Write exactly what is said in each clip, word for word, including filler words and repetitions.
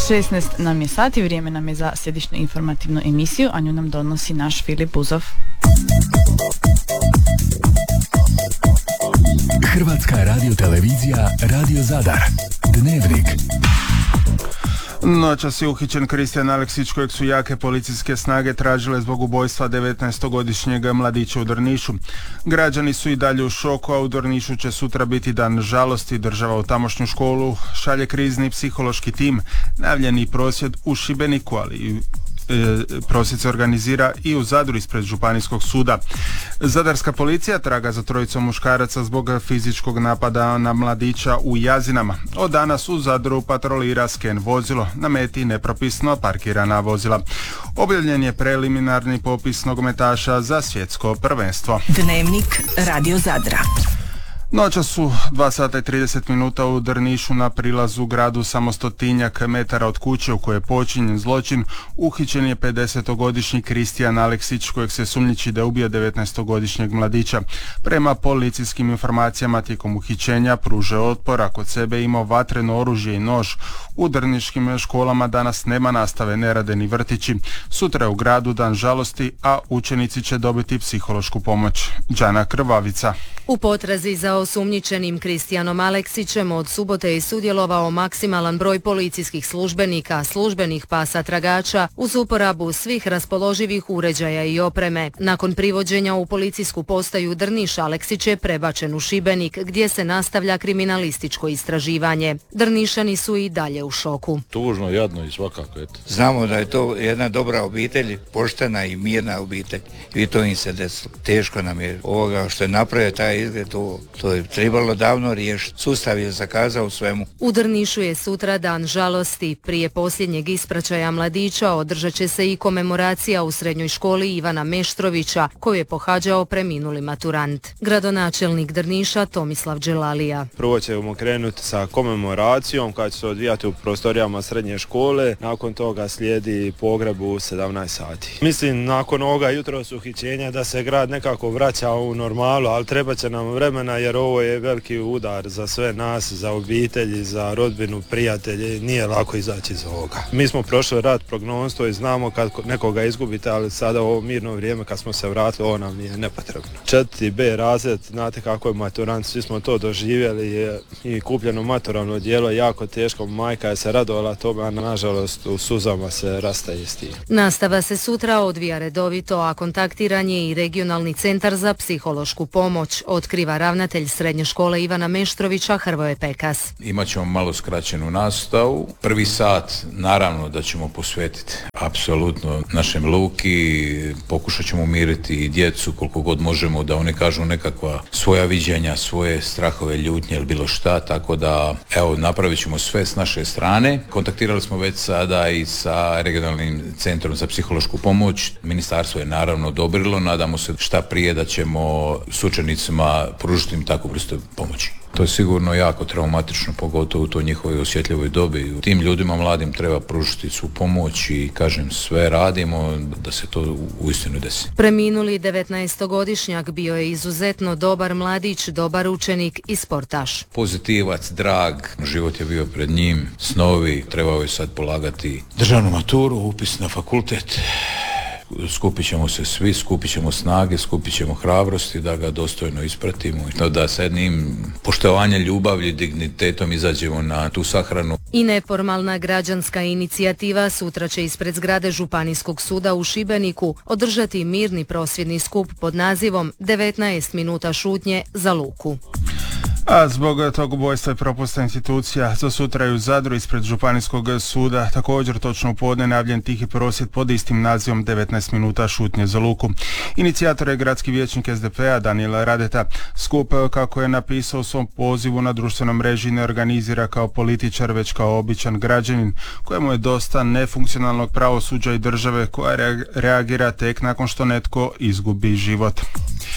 šesnaest nam je sati, vrijeme nam je za središnju informativnu emisiju, a nju nam donosi naš Filip Buzov. Hrvatska radiotelevizija, Radio Zadar. Dnevnik. Noćas je uhićen Kristijan Aleksić, kojeg su jake policijske snage tražile zbog ubojstva devetnaestogodišnjeg mladića u Drnišu. Građani su i dalje u šoku, a u Drnišu će sutra biti dan žalosti. Država u tamošnju školu šalje krizni psihološki tim. Najavljeni prosvjed u Šibeniku, ali i prosvjed se organizira i u Zadru ispred Županijskog suda. Zadarska policija traga za trojicom muškaraca zbog fizičkog napada na mladića u Jazinama. Od danas u Zadru patrolira sken vozilo, na meti nepropisno parkirana vozila. Objavljen je preliminarni popis nogometaša za svjetsko prvenstvo. Dnevnik Radio Zadra. Noća su dva sata i trideset minuta u Drnišu na prilazu gradu samo stotinjak metara od kuće u kojoj je počinjen zločin. Uhićen je pedesetogodišnji Kristijan Aleksić, kojeg se sumnjiči da je ubio devetnaestogodišnjeg mladića. Prema policijskim informacijama tijekom uhićenja pružio otpor, a kod sebe imao vatreno oružje i nož. U drniškim školama danas nema nastave, ne rade ni vrtići. Sutra je u gradu dan žalosti, a učenici će dobiti psihološku pomoć. Đana Krvavica. U potrazi za osumnjičenim Kristijanom Aleksićem od subote je sudjelovao maksimalan broj policijskih službenika, službenih pasa tragača uz uporabu svih raspoloživih uređaja i opreme. Nakon privođenja u policijsku postaju Drniš, Aleksić je prebačen u Šibenik gdje se nastavlja kriminalističko istraživanje. Drnišani su i dalje u šoku. Tužno, jadno i svakako. Eto. Znamo da je to jedna dobra obitelj, poštena i mirna obitelj i to im se desilo. Teško nam je ovoga što je napravio taj izgled, to, to je trebalo davno riješiti. Sustav je zakazao u svemu. U Drnišu je sutra dan žalosti. Prije posljednjeg ispraćaja mladića održat će se i komemoracija u srednjoj školi Ivana Meštrovića, koju je pohađao preminuli maturant. Gradonačelnik Drniša Tomislav Đelalija. Prvo ćemo krenuti sa komemoracijom koja će se odvijati u prostorijama srednje škole. Nakon toga slijedi pogreb u sedamnaest sati. Mislim, nakon ovoga jutros uhićenja da se grad nekako vraća u normalu, ali treba će nam vremena jer ovo je veliki udar za sve nas, za obitelji, za rodbinu, prijatelje. Nije lako izaći iz ovoga. Mi smo prošli rat prognonstvo i znamo kad nekoga izgubite, ali sada ovo mirno vrijeme kad smo se vratili, ovo nam je nepotrebno. Četvrti B razred, znate kako je maturant, svi smo to doživjeli je, i kupljeno maturalno djelo jako teško. Majka je se radovala tome, a nažalost u suzama se rastaje s tim. Nastava se sutra odvija redovito, a kontaktiran je i regionalni centar za psihološku pomoć, otkriva ravnatelj srednje škole Ivana Meštrovića Hrvoje Pekas. Imaćemo malo skraćenu nastavu. Prvi sat naravno da ćemo posvetiti apsolutno našem Luki, pokušat ćemo umiriti i djecu koliko god možemo da oni kažu nekakva svoja viđenja, svoje strahove, ljutnje ili bilo šta, tako da evo napravit ćemo sve s naše strane. Kontaktirali smo već sada i sa regionalnim centrom za psihološku pomoć. Ministarstvo je naravno odobrilo, nadamo se šta prije da ćemo s učenicima pružiti im takvu vrstu pomoći. To je sigurno jako traumatično, pogotovo u toj njihovoj osjetljivoj dobi. Tim ljudima mladim treba pružiti svu pomoć i kažem sve radimo da se to uistinu desi. Preminuli devetnaestogodišnjak bio je izuzetno dobar mladić, dobar učenik i sportaš. Pozitivac, drag, život je bio pred njim, snovi, trebao je sad polagati državnu maturu, upis na fakultet. Skupit ćemo se svi, skupit ćemo snage, skupit ćemo hrabrosti da ga dostojno ispratimo i da sa jednim poštovanjem, ljubavlju, dignitetom izađemo na tu sahranu. I neformalna građanska inicijativa sutra će ispred zgrade Županijskog suda u Šibeniku održati mirni prosvjedni skup pod nazivom devetnaest minuta šutnje za Luku. A zbog tog ubojstva i propusta institucija za sutra je u Zadru ispred Županijskog suda također točno u podne najavljen tihi prosvjed pod istim nazivom devetnaest minuta šutnje za Luku. Inicijator je gradski vijećnik es de pe a Danijel Radeta. Skup, kako je napisao u svom pozivu na društvenoj mreži, ne organizira kao političar već kao običan građanin kojemu je dosta nefunkcionalnog pravosuđa i države koja reagira tek nakon što netko izgubi život.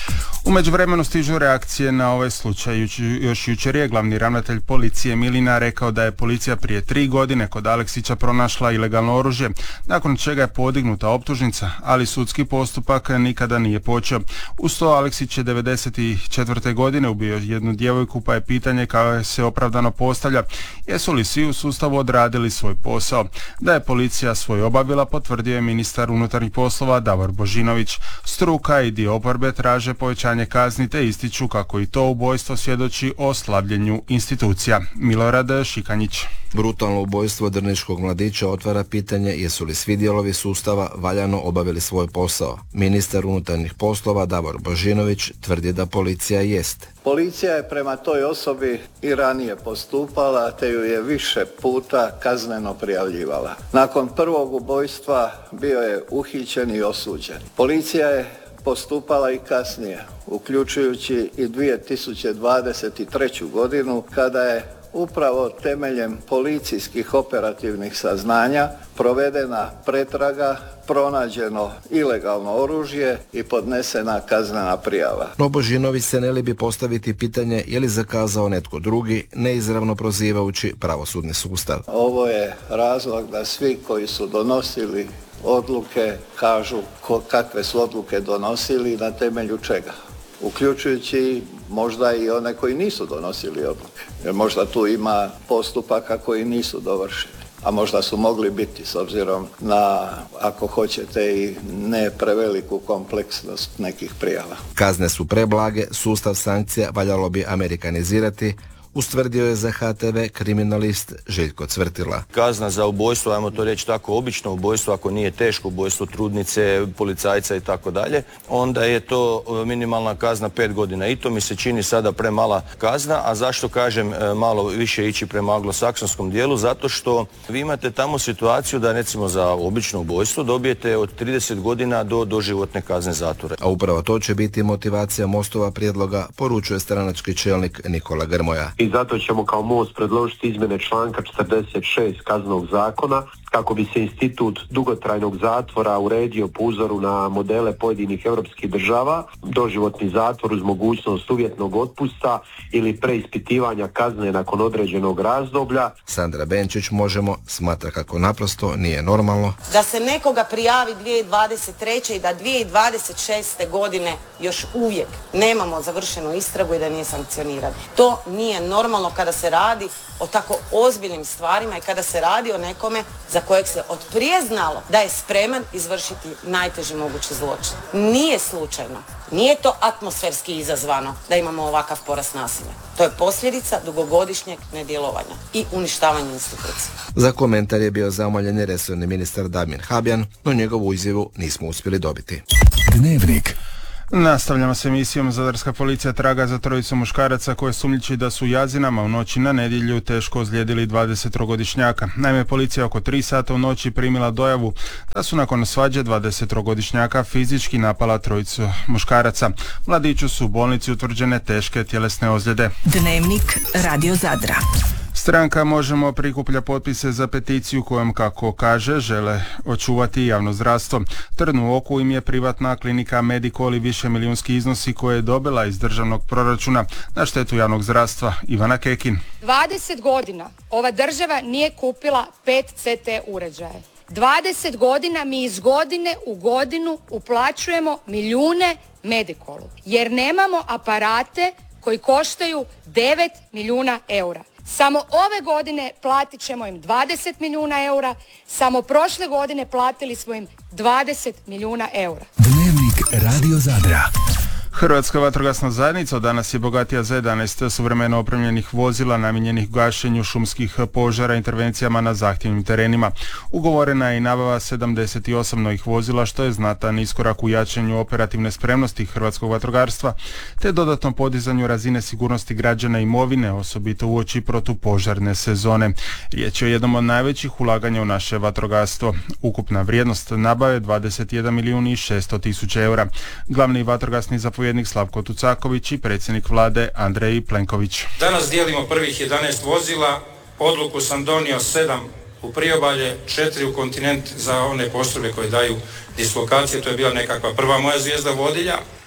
U međuvremenu stižu reakcije na ovaj slučaj. Još jučer je glavni ravnatelj policije Milina rekao da je policija prije tri godine kod Aleksića pronašla ilegalno oružje, nakon čega je podignuta optužnica, ali sudski postupak nikada nije počeo. Uz to Aleksić je devedeset četvrte godine ubio jednu djevojku, pa je pitanje kako se opravdano postavlja jesu li svi u sustavu odradili svoj posao. Da je policija svoj obavila, potvrdio je ministar unutarnjih poslova Davor Božinović. Struka i dio oporbe traže povećanje kazni te ističu kako i to ubojstvo svjedoči o slabljenju institucija. Milorad Šikanjić. Brutalno ubojstvo drniškog mladića otvara pitanje jesu li svi dijelovi sustava valjano obavili svoj posao. Ministar unutarnjih poslova Davor Božinović tvrdi da policija jest. Policija je prema toj osobi i ranije postupala, te ju je više puta kazneno prijavljivala. Nakon prvog ubojstva bio je uhićen i osuđen. Policija je postupala i kasnije, uključujući i dvije tisuće dvadeset treću godinu, kada je upravo temeljem policijskih operativnih saznanja provedena pretraga, pronađeno ilegalno oružje i podnesena kaznena prijava. No Božinović se ne libi postaviti pitanje je li zakazao netko drugi, neizravno prozivajući pravosudni sustav. Ovo je razlog da svi koji su donosili odluke kažu ko, kakve su odluke donosili i na temelju čega. Uključujući možda i one koji nisu donosili odluke. Jer možda tu ima postupaka koji nisu dovršeni. A možda su mogli biti s obzirom na, ako hoćete, i ne preveliku kompleksnost nekih prijava. Kazne su preblage, sustav sankcija valjalo bi amerikanizirati, ustvrdio je za H T V kriminalist Željko Cvrtila. Kazna za ubojstvo, ajmo to reći tako, obično ubojstvo, ako nije teško ubojstvo trudnice, policajca i tako dalje, onda je to minimalna kazna pet godina. I to mi se čini sada premala kazna, a zašto kažem malo više ići prema anglosaksonskom dijelu? Zato što vi imate tamo situaciju da recimo za obično ubojstvo dobijete od trideset godina do doživotne kazne zatvora. A upravo to će biti motivacija Mostova prijedloga, poručuje stranački čelnik Nikola Grmoja. I zato ćemo kao Most predložiti izmjene članka četrdeset šest Kaznenog zakona kako bi se institut dugotrajnog zatvora uredio po uzoru na modele pojedinih europskih država, doživotni zatvor uz mogućnost uvjetnog otpusta ili preispitivanja kazne nakon određenog razdoblja. Sandra Benčić, Možemo, smatra kako naprosto nije normalno da se nekoga prijavi dvije tisuće dvadeset treće i da dvije tisuće dvadeset šeste godine još uvijek nemamo završenu istragu i da nije sankcioniran. To nije normalno kada se radi o tako ozbiljnim stvarima i kada se radi o nekome za kojeg se od prije znalo da je spreman izvršiti najteži mogući zločin. Nije slučajno, nije to atmosferski izazvano da imamo ovakav porast nasilja. To je posljedica dugogodišnjeg nedjelovanja i uništavanja institucija. Za komentar je bio zamoljeni resorni ministar Damir Habjan, no njegovu izjavu nismo uspjeli dobiti. Dnevnik. Nastavljamo s emisijom. Zadarska policija traga za trojicu muškaraca koje sumnjiči da su u Jazinama u noći na nedjelju teško ozlijedili dvadesettrogodišnjaka. Naime, policija oko tri sata u noći primila dojavu da su nakon svađe dvadesettrogodišnjaka fizički napala trojicu muškaraca. Mladiću su u bolnici utvrđene teške tjelesne ozljede. Dnevnik Radio Zadra. Stranka Možemo prikuplja potpise za peticiju kojom, kako kaže, žele očuvati javno zdravstvo. Trn u oku im je privatna klinika Medikol i više milijunski iznosi koje je dobila iz državnog proračuna na štetu javnog zdravstva. Ivana Kekin. dvadeset godina ova država nije kupila pet C T uređaje. dvadeset godina mi iz godine u godinu uplaćujemo milijune Medikolu jer nemamo aparate koji koštaju devet milijuna eura. Samo ove godine platit ćemo im dvadeset milijuna eura, samo prošle godine platili smo im dvadeset milijuna eura. Dnevnik Radio Zadra. Hrvatska vatrogasna zajednica od danas je bogatija za jedanaest suvremeno opremljenih vozila namijenjenih gašenju šumskih požara i intervencijama na zahtjevnim terenima. Ugovorena je i nabava sedamdeset osam novih vozila, što je znatan iskorak u jačanju operativne spremnosti hrvatskog vatrogarstva, te dodatnom podizanju razine sigurnosti građana i imovine, osobito uoči protupožarne sezone. Riječ je o jednom od najvećih ulaganja u naše vatrogastvo. Ukupna vrijednost nabave dvadeset jedan milijun i šesto tisuća eura. Glavni vatrogasni zapovjednik Slavko Tucaković i predsjednik vlade Andrej Plenković. Danas dijelimo prvih jedanaest vozila, odluku sam donio sedam u priobalje, četiri u kontinent za one postrojbe koje daju dislokacije, to je bila nekakva prva moja zvijezda vodilja.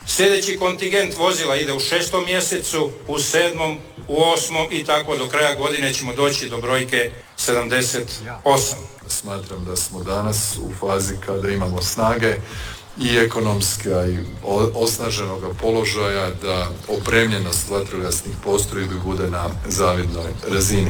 Sljedeći kontingent vozila ide u šestom mjesecu, u sedmom, u osmom i tako do kraja godine ćemo doći do brojke sedamdeset osam. Smatram da smo danas u fazi kada imamo snage i ekonomska i osnaženog položaja da opremljenost vatrogasnih postrojbi bude na zavidnoj razini.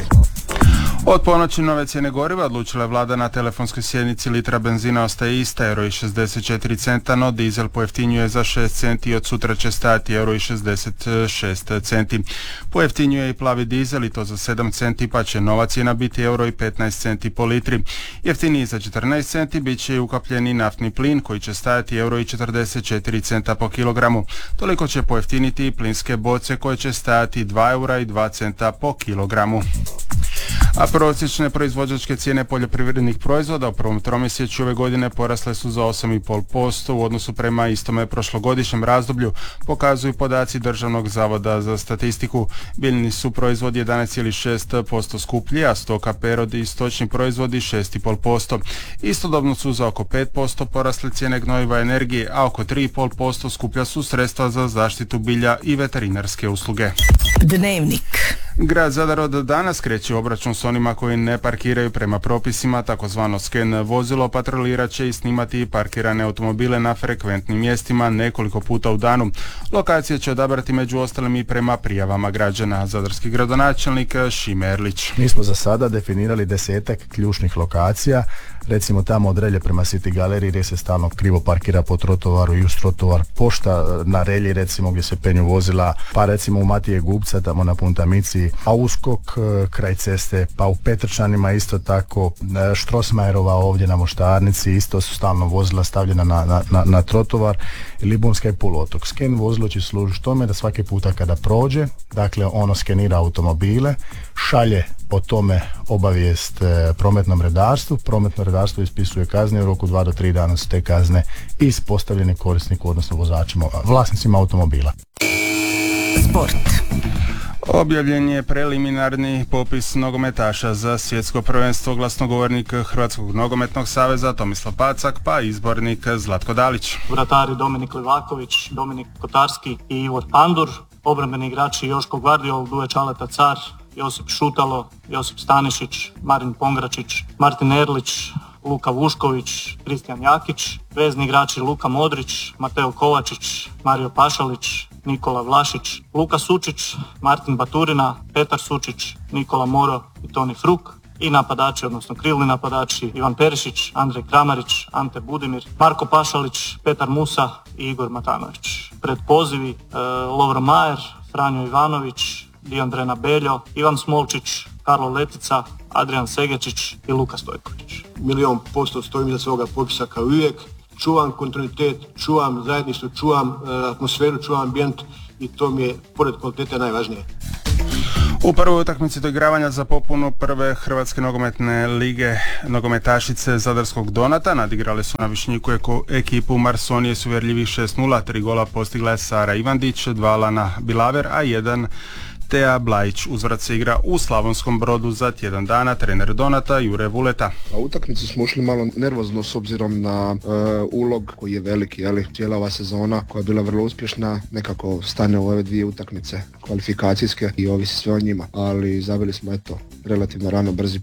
Od ponoći nove cijene goriva odlučila je vlada na telefonskoj sjednici. Litra benzina ostaje ista, euro i šezdeset četiri centa, no dizel pojeftinjuje za šest centi i od sutra će stajati euro i šezdeset šest centi. Pojeftinjuje i plavi dizel i to za sedam centi, pa će nova cijena biti euro i petnaest centi po litri. Jeftiniji za četrnaest centi bit će i ukapljeni naftni plin koji će stajati euro i četrdeset četiri centa po kilogramu. Toliko će pojeftiniti i plinske boce koje će stajati dva eura i dva centa po kilogramu. A prosječne proizvođačke cijene poljoprivrednih proizvoda u prvom tromjesečju ove godine porasle su za osam zarez pet posto u odnosu prema istome prošlogodišnjem razdoblju, pokazuju podaci Državnog zavoda za statistiku. Biljni su proizvodi jedanaest zarez šest posto skuplji, a stoka, perod i stočni proizvodi šest zarez pet posto. Istodobno su za oko pet posto porasle cijene gnojiva energije, a oko tri zarez pet posto skuplja su sredstva za zaštitu bilja i veterinarske usluge. Dnevnik. Grad Zadar od danas kreće obračun s onima koji ne parkiraju prema propisima, takozvano sken vozilo patrolirat će i snimati parkirane automobile na frekventnim mjestima nekoliko puta u danu. Lokacije će odabrati među ostalim i prema prijavama građana. Zadarski gradonačelnik Šime Erlić. Mi smo za sada definirali desetak ključnih lokacija, recimo tamo od Relje prema City galeriji gdje se stalno krivo parkira po trotovaru i uz trotovar, pošta na Relji recimo gdje se penju vozila, pa recimo u Matije Gubca tamo na Puntamici, a uskok kraj ceste, pa u Petrčanima isto tako, Štrosmajerova ovdje na Moštarnici isto su stalno vozila stavljena na, na, na, na trotovar, Libunska i poluotok. Sken vozilo će služiti tome da svaki puta kada prođe, dakle ono skenira automobile, šalje o tome obavijest e, prometnom redarstvu, prometno redarstvo ispisuje kazne, u roku dva do tri dana su te kazne ispostavljene korisniku, odnosno vozačima, vlasnicima automobila. Sport. Objavljen je preliminarni popis nogometaša za svjetsko prvenstvo, glasnogovornik Hrvatskog nogometnog saveza Tomislav Pacak, pa izbornik Zlatko Dalić. Vratari Dominik Livaković, Dominik Kotarski i Ivor Pandur, obrambeni igrači Joško Gvardiol, Duje Čaleta Car, Josip Šutalo, Josip Stanišić, Marin Pongračić, Martin Erlić, Luka Vušković, Kristijan Jakić, vezni igrači Luka Modrić, Mateo Kovačić, Mario Pašalić, Nikola Vlašić, Luka Sučić, Martin Baturina, Petar Sučić, Nikola Moro i Toni Fruk, i napadači, odnosno krilni napadači Ivan Perišić, Andrej Kramarić, Ante Budimir, Marko Pašalić, Petar Musa i Igor Matanović. Pred pozivi e, Lovro Majer, Franjo Ivanović, Dion Drena Beljo, Ivan Smolčić, Karlo Letica, Adrian Segečić i Luka Stojković. Milion posto stojim iza svoga popisa kao uvijek. Čuvam kontinuitet, čuvam zajedništvo, čuvam e, atmosferu, čuvam ambijent i to mi je pored kvalitete najvažnije. U prvoj utakmici doigravanja za popunu prve Hrvatske nogometne lige nogometašice Zadarskog Donata nadigrale su na Višnjiku ekipu Marsonije s uvjerljivih šest nula, tri gola postigla je Sara Ivandić, dva Lana Bilaver, a jedan Teja Blajić. Uzvrat se igra u Slavonskom Brodu za tjedan dana. Trener Donata Jure Vuleta. A utakmicu smo ušli malo nervozno s obzirom na uh, ulog koji je veliki, jeli? Cijela ova sezona koja je bila vrlo uspješna nekako stane u ove dvije utakmice kvalifikacijske i ovisi sve o njima, ali zabili smo eto relativno rano brzi